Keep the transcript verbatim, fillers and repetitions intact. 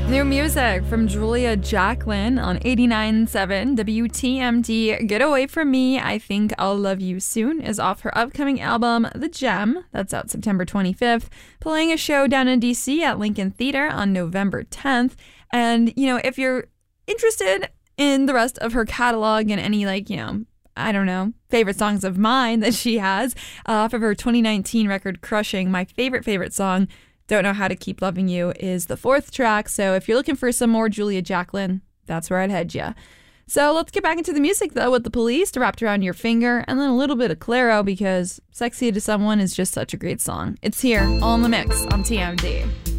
New music from Julia Jacklin on eighty-nine point seven W T M D. Get Away From Me, I Think I'll Love You Soon is off her upcoming album, The Gem. That's out September twenty-fifth. Playing a show down in D C at Lincoln Theater on November tenth. And, you know, if you're interested in the rest of her catalog and any, like, you know, I don't know, favorite songs of mine that she has, uh, off of her twenty nineteen record, Crushing, my favorite, favorite song, Don't Know How to Keep Loving You, is the fourth track. So if you're looking for some more Julia Jacklin, that's where I'd head ya. So let's get back into the music, though, with The Police, Wrapped Around Your Finger, and then a little bit of Clairo, because Sexy to Someone is just such a great song. It's here, all in the mix on T M D.